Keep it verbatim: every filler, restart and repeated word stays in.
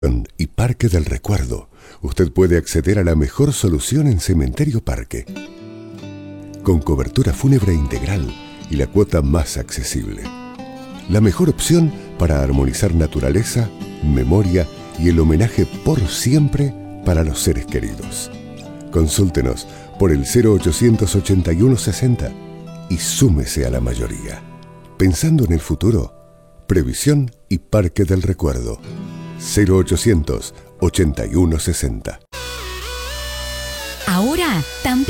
y Parque del Recuerdo, usted puede acceder a la mejor solución en Cementerio Parque, con cobertura fúnebre integral y la cuota más accesible. La mejor opción para armonizar naturaleza, memoria y el homenaje por siempre para los seres queridos. Consúltenos por el cero ochocientos ochenta y uno sesenta y súmese a la mayoría. Pensando en el futuro, Previsión y Parque del Recuerdo. cero ochocientos ochenta y uno sesenta. Ahora también